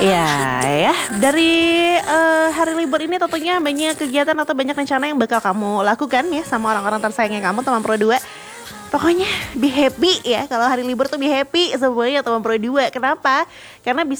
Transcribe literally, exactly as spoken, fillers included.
Iya ya, dari, eee, hari libur ini tentunya banyak kegiatan atau banyak rencana yang bakal kamu lakukan ya sama orang-orang tersayangnya kamu, teman Pro dua. Pokoknya be happy ya, kalau hari libur tuh be happy semuanya teman Pro dua. Kenapa? Karena bis